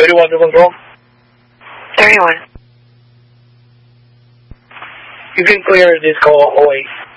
31 to control. 31. You can clear this call 08.